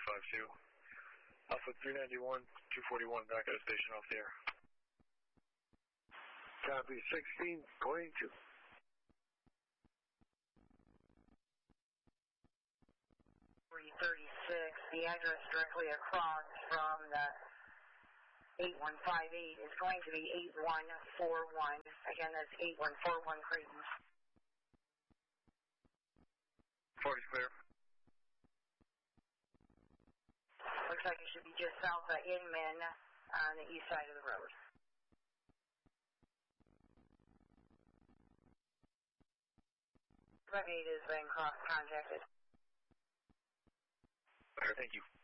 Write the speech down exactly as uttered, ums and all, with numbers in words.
five two. Alpha three ninety-one, two forty-one, back at the station off the air. Copy, sixteen, going to. three thirty-six, the address directly across from the eight one five eight is going to be eight one four one. Again, that's eight one four one Creighton. forty's clear. Looks like it should be just south of Inman on the east side of the road. eight has been cross-contacted. All right, thank you.